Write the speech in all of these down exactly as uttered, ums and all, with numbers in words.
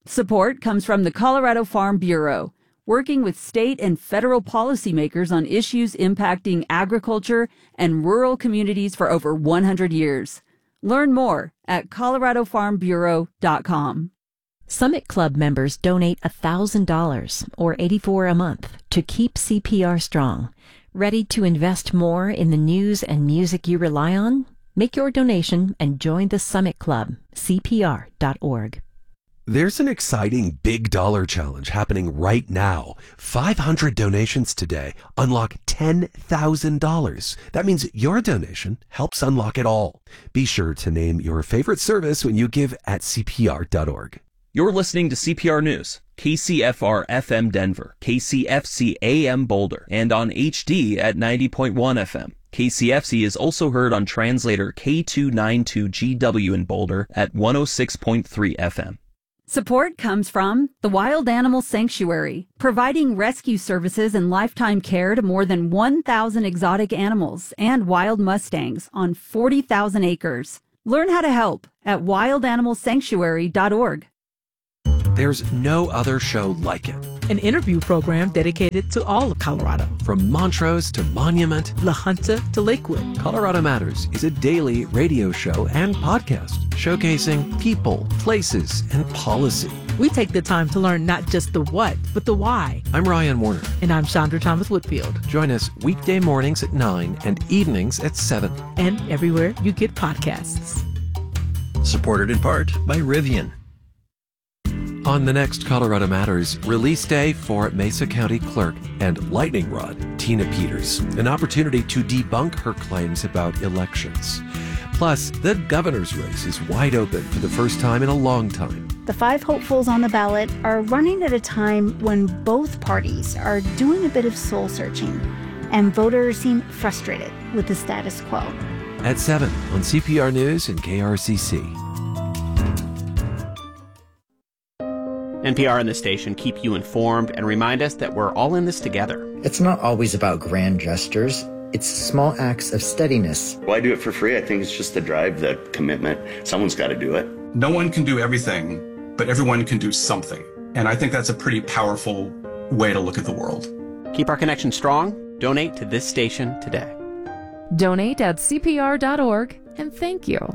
Support comes from the Colorado Farm Bureau, working with state and federal policymakers on issues impacting agriculture and rural communities for over one hundred years. Learn more at colorado farm bureau dot com. Summit Club members donate one thousand dollars, or eighty-four dollars a month, to keep C P R strong. Ready to invest more in the news and music you rely on? Make your donation and join the Summit Club, C P R dot org. There's an exciting big dollar challenge happening right now. five hundred donations today unlock ten thousand dollars. That means your donation helps unlock it all. Be sure to name your favorite service when you give at C P R dot org. You're listening to C P R News, K C F R F M Denver, K C F C A M Boulder, and on H D at ninety point one F M. K C F C is also heard on translator K two ninety-two G W in Boulder at one oh six point three F M. Support comes from the Wild Animal Sanctuary, providing rescue services and lifetime care to more than one thousand exotic animals and wild mustangs on forty thousand acres. Learn how to help at wild animal sanctuary dot org. There's no other show like it. An interview program dedicated to all of Colorado. From Montrose to Monument, La Junta to Lakewood. Colorado Matters is a daily radio show and podcast showcasing people, places, and policy. We take the time to learn not just the what, but the why. I'm Ryan Warner. And I'm Chandra Thomas Whitfield. Join us weekday mornings at nine and evenings at seven. And everywhere you get podcasts. Supported in part by Rivian. On the next Colorado Matters, release day for Mesa County Clerk and lightning rod Tina Peters, an opportunity to debunk her claims about elections. Plus, the governor's race is wide open for the first time in a long time. The five hopefuls on the ballot are running at a time when both parties are doing a bit of soul searching, and voters seem frustrated with the status quo. At seven on C P R News and K R C C. N P R and the station keep you informed and remind us that we're all in this together. It's not always about grand gestures. It's small acts of steadiness. Why do it for free? I think it's just the drive, the commitment. Someone's got to do it. No one can do everything, but everyone can do something. And I think that's a pretty powerful way to look at the world. Keep our connection strong. Donate to this station today. Donate at C P R dot org, and thank you.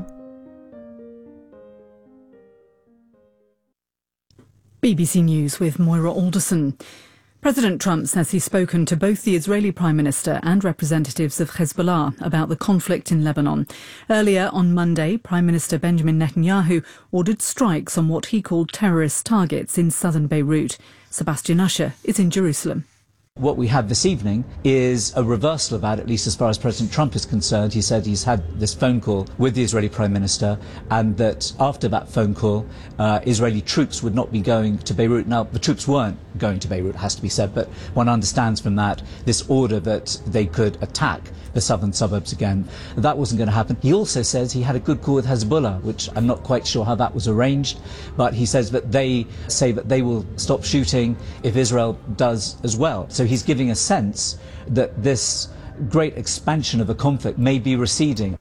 B B C News with Moira Alderson. President Trump says he's spoken to both the Israeli Prime Minister and representatives of Hezbollah about the conflict in Lebanon. Earlier on Monday, Prime Minister Benjamin Netanyahu ordered strikes on what he called terrorist targets in southern Beirut. Sebastian Usher is in Jerusalem. What we have this evening is a reversal of that, at least as far as President Trump is concerned. He said he's had this phone call with the Israeli Prime Minister, and that after that phone call, uh, Israeli troops would not be going to Beirut. Now, the troops weren't going to Beirut, has to be said, but one understands from that this order that they could attack the southern suburbs again. That wasn't going to happen. He also says he had a good call with Hezbollah, which I'm not quite sure how that was arranged, but he says that they say that they will stop shooting if Israel does as well. So he's giving a sense that this great expansion of the conflict may be receding.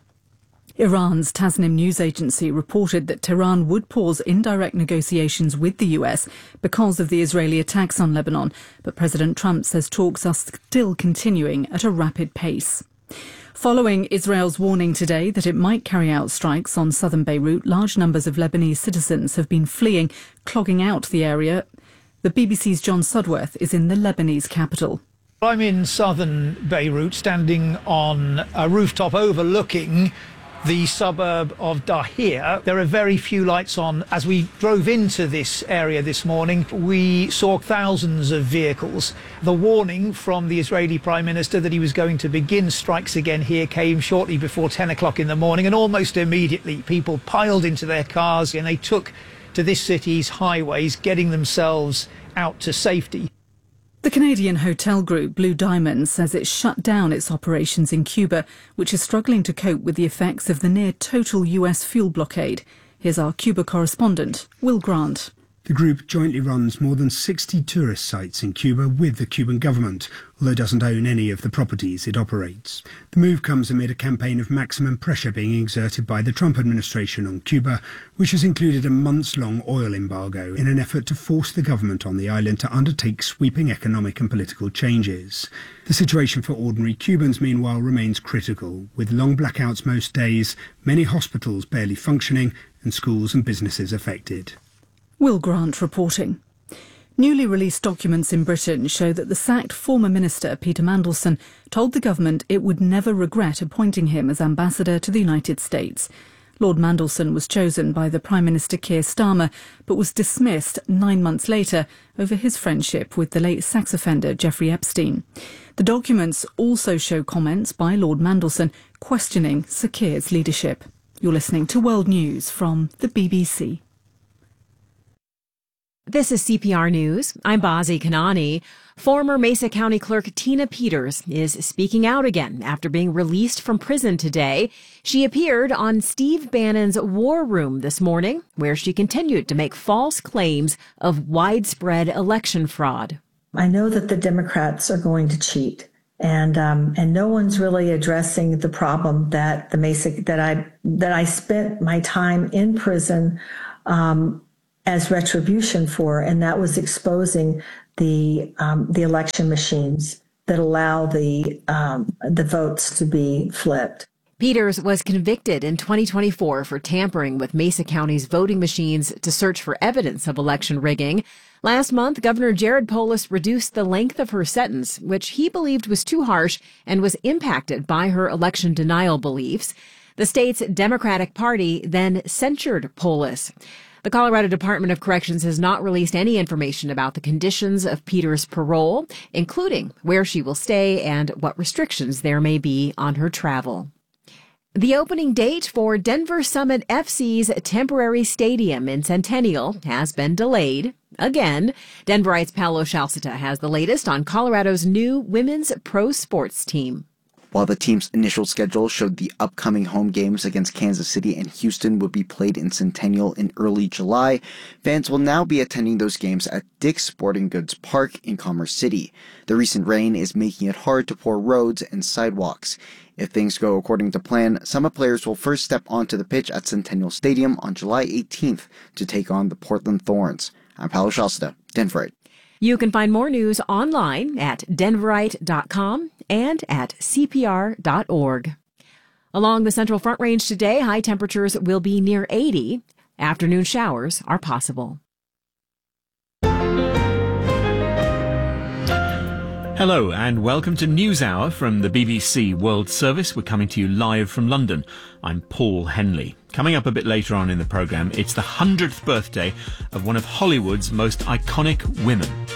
Iran's Tasnim news agency reported that Tehran would pause indirect negotiations with the U S because of the Israeli attacks on Lebanon, but President Trump says talks are still continuing at a rapid pace. Following Israel's warning today that it might carry out strikes on southern Beirut, large numbers of Lebanese citizens have been fleeing, clogging out the area. The B B C's John Sudworth is in the Lebanese capital. I'm in southern Beirut, standing on a rooftop overlooking the suburb of Dahir. There are very few lights on. As we drove into this area this morning, we saw thousands of vehicles. The warning from the Israeli Prime Minister that he was going to begin strikes again here came shortly before ten o'clock in the morning, and almost immediately people piled into their cars and they took to this city's highways, getting themselves out to safety. The Canadian hotel group Blue Diamond says it shut down its operations in Cuba, which is struggling to cope with the effects of the near-total U S fuel blockade. Here's our Cuba correspondent, Will Grant. The group jointly runs more than sixty tourist sites in Cuba with the Cuban government, although it doesn't own any of the properties it operates. The move comes amid a campaign of maximum pressure being exerted by the Trump administration on Cuba, which has included a months-long oil embargo in an effort to force the government on the island to undertake sweeping economic and political changes. The situation for ordinary Cubans, meanwhile, remains critical, with long blackouts most days, many hospitals barely functioning, and schools and businesses affected. Will Grant reporting. Newly released documents in Britain show that the sacked former minister Peter Mandelson told the government it would never regret appointing him as ambassador to the United States. Lord Mandelson was chosen by the Prime Minister Keir Starmer, but was dismissed nine months later over his friendship with the late sex offender Jeffrey Epstein. The documents also show comments by Lord Mandelson questioning Sir Keir's leadership. You're listening to World News from the B B C. This is C P R News. I'm Bazi Kanani. Former Mesa County Clerk Tina Peters is speaking out again after being released from prison today. She appeared on Steve Bannon's War Room this morning, where she continued to make false claims of widespread election fraud. I know that the Democrats are going to cheat, and um, and no one's really addressing the problem that the Mesa that I that I spent my time in prison Um, as retribution for, and that was exposing the um, the election machines that allow the um, the votes to be flipped. Peters was convicted in twenty twenty-four for tampering with Mesa County's voting machines to search for evidence of election rigging. Last month, Governor Jared Polis reduced the length of her sentence, which he believed was too harsh and was impacted by her election denial beliefs. The state's Democratic Party then censured Polis. The Colorado Department of Corrections has not released any information about the conditions of Peters' parole, including where she will stay and what restrictions there may be on her travel. The opening date for Denver Summit F C's temporary stadium in Centennial has been delayed again. Denverite's Paolo Shalcita has the latest on Colorado's new women's pro sports team. While the team's initial schedule showed the upcoming home games against Kansas City and Houston would be played in Centennial in early July, fans will now be attending those games at Dick's Sporting Goods Park in Commerce City. The recent rain is making it hard to pour roads and sidewalks. If things go according to plan, Summit players will first step onto the pitch at Centennial Stadium on July eighteenth to take on the Portland Thorns. I'm Paolo Shalcita, Denverite. You can find more news online at denverite dot com and at c p r dot org. Along the Central Front Range today, high temperatures will be near eighty. Afternoon showers are possible. Hello and welcome to NewsHour from the B B C World Service. We're coming to you live from London. I'm Paul Henley. Coming up a bit later on in the programme, it's the hundredth birthday of one of Hollywood's most iconic women.